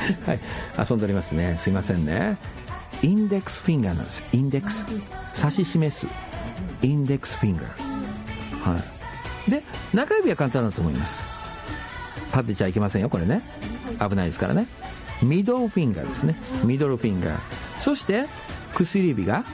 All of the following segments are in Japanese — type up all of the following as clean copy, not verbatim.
はい、遊んでおりますね。すいませんね。インデックスフィンガーなんです。インデックス、指し示すインデックスフィンガー、はい、で中指は簡単だと思います。立てちゃいけませんよこれね、危ないですからね。ミドルフィンガーですね。ミドルフィンガー。そして薬指が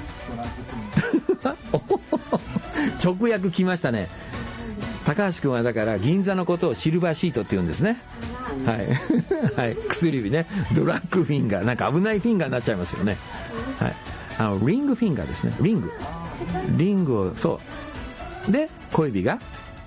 直訳きましたね。高橋君はだから銀座のことをシルバーシートって言うんですね。はい、はい、薬指ね。ドラッグフィンガー、なんか危ないフィンガーになっちゃいますよね。はい、リングフィンガーですね。リングを、そうで小指が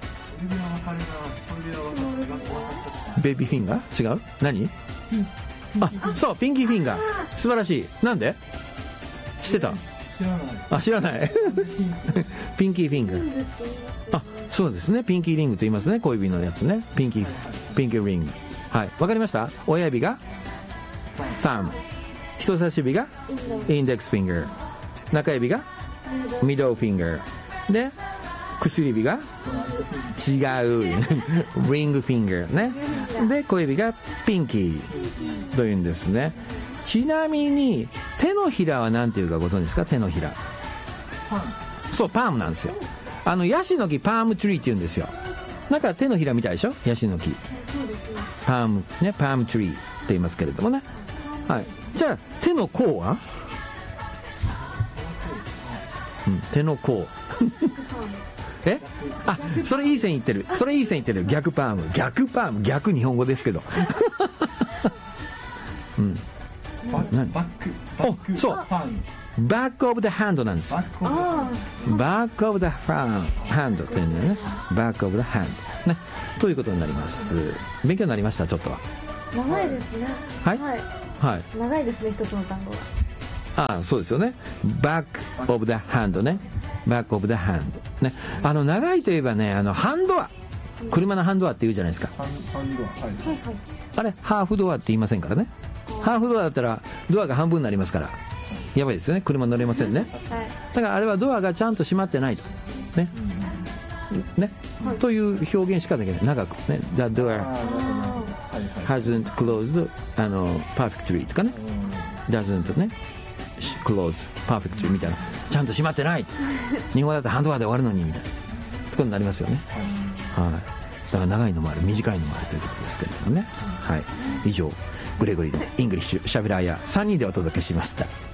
ベビーフィンガー、違う、何、あ、そう、ピンキーフィンガー、素晴らしい。なんで知ってた？知らないピンキーフィンガー、あ、そうですね、ピンキーリングと言いますね、小指のやつね。ピンキーリング、はい、わかりました。親指がサム、人差し指がインデックスフィンガー、中指がミドルフィンガーで薬指が違うリングフィンガーね。で小指がピンキーというんですね。ちなみに手のひらは何ていうかご存知ですか？手のひら、パーム、そう、パームなんですよ。ヤシの木パームツリーって言うんですよ。なんか手のひらみたいでしょ、ヤシの木。パームね、パームツリーって言いますけれどもね。はい。じゃあ手の甲は、手の甲あ、それいい線いってる、それいい線いってる。逆パーム、逆日本語ですけどバック、そう、バックオブザハンドなんです。バックオブザハンドって言うんだよね。バックオブザハンドね、ということになります。勉強になりました。ちょっとは長いですね。 はい、はい、 長いですね、一つの単語は。 そうですよね。バックオブザハンドね、バックオブザハンドね。長いといえばね、ハンドア、車のハンドアって言うじゃないですか。ハンドア、はい、あれハーフドアって言いませんからね。ハーフドアだったらドアが半分になりますからやばいですよね、車乗れませんね。だからあれはドアがちゃんと閉まってないとね、という表現しかできない。長くね、The door hasn't closed perfectly とかね、doesn't ね close perfectly みたいな、ちゃんと閉まってない日本語だとハンドアで終わるのにみたいなことになりますよね。はい、だから長いのもある、短いのもあるということですけれどもね。はい、以上グレゴリーのイングリッシュシャベラーや3人でお届けしました。